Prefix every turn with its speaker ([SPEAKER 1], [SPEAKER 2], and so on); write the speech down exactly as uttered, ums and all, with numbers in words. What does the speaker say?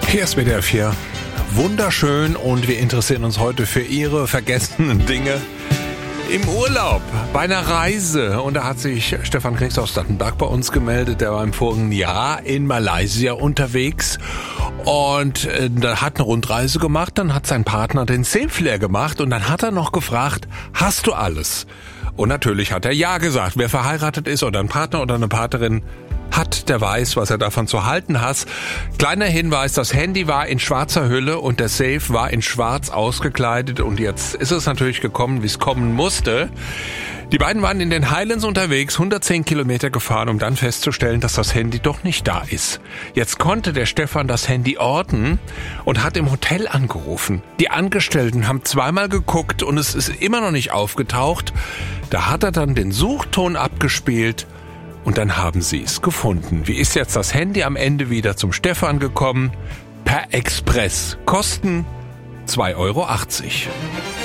[SPEAKER 1] Hier ist W D R vier. Wunderschön, und wir interessieren uns heute für Ihre vergessenen Dinge im Urlaub, bei einer Reise. Und da hat sich Stefan Kriegs aus Dattenberg bei uns gemeldet. Der war im vorigen Jahr in Malaysia unterwegs und äh, da hat eine Rundreise gemacht. Dann hat sein Partner den Safe leer gemacht und dann hat er noch gefragt, hast du alles? Und natürlich hat er ja gesagt. Wer verheiratet ist oder ein Partner oder eine Partnerin hat, der weiß, was er davon zu halten hat. Kleiner Hinweis, das Handy war in schwarzer Hülle und der Safe war in schwarz ausgekleidet, und jetzt ist es natürlich gekommen, wie es kommen musste. Die beiden waren in den Highlands unterwegs, hundertzehn Kilometer gefahren, um dann festzustellen, dass das Handy doch nicht da ist. Jetzt konnte der Stefan das Handy orten und hat im Hotel angerufen. Die Angestellten haben zweimal geguckt und es ist immer noch nicht aufgetaucht. Da hat er dann den Suchton abgespielt. Und dann haben sie es gefunden. Wie ist jetzt das Handy am Ende wieder zum Stefan gekommen? Per Express. Kosten zwei Euro achtzig.